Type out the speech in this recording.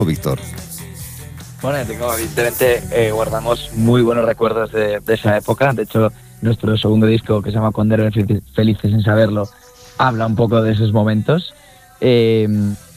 Víctor. Bueno, evidentemente guardamos muy buenos recuerdos de esa época. De hecho, nuestro segundo disco, que se llama Cuando eran felices sin saberlo, habla un poco de esos momentos.